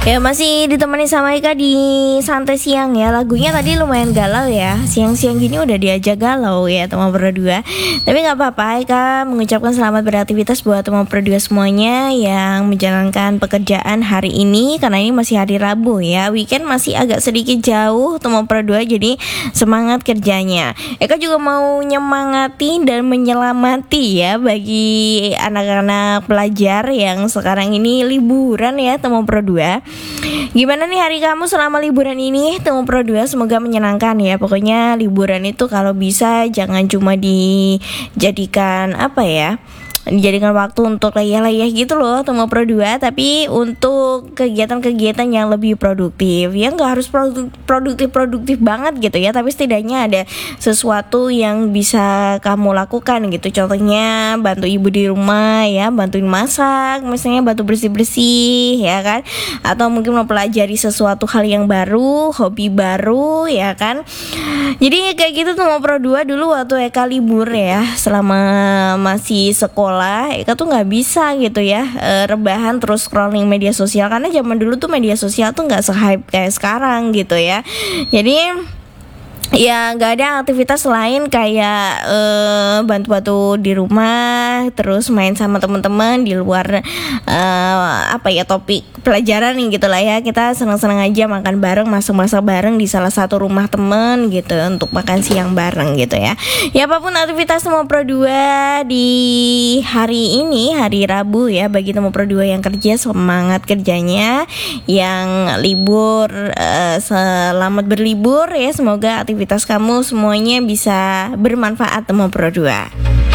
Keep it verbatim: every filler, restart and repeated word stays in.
Ya masih ditemani sama Ika di santai siang ya. Lagunya tadi lumayan galau ya. Siang-siang gini udah diajak galau ya teman berdua. Tapi gak apa-apa, Ika mengucapkan selamat beraktivitas buat teman berdua semuanya yang menjalankan pekerjaan hari ini. Karena ini masih hari Rabu ya. Weekend masih agak sedikit jauh teman berdua, jadi semangat kerjanya. Ika juga mau nyemangati dan menyelamati ya bagi anak-anak pelajar yang sekarang ini liburan ya teman berdua. Gimana nih hari kamu selama liburan ini Temu Pro dua? Semoga menyenangkan ya. Pokoknya liburan itu kalau bisa jangan cuma dijadikan apa ya dijadikan waktu untuk layah-layah gitu loh Temu Pro dua, tapi untuk kegiatan-kegiatan yang lebih produktif. Ya nggak harus produktif-produktif banget gitu ya, tapi setidaknya ada sesuatu yang bisa kamu lakukan gitu. Contohnya bantu ibu di rumah ya, bantuin masak, misalnya bantu bersih-bersih ya kan, atau mungkin mempelajari sesuatu hal yang baru, hobi baru ya kan. Jadi kayak gitu Temu Pro dua dulu waktu Eka libur ya, selama masih sekolah Eka tuh nggak bisa gitu ya e, rebahan terus scrolling media sosial, karena zaman dulu tuh media sosial tuh nggak se-hype kayak sekarang gitu ya. Jadi ya nggak ada aktivitas lain kayak uh, bantu-bantu di rumah, terus main sama teman-teman di luar uh, apa ya topik pelajaran nih gitulah ya. Kita senang-senang aja makan bareng, masak-masak bareng di salah satu rumah temen gitu untuk makan siang bareng gitu ya. Ya apapun aktivitas Temu Pro dua di hari ini, hari Rabu ya, bagi Temu Pro dua yang kerja semangat kerjanya, yang libur uh, selamat berlibur ya. Semoga aktivitas aktivitas kamu semuanya bisa bermanfaat Temu Pro dua.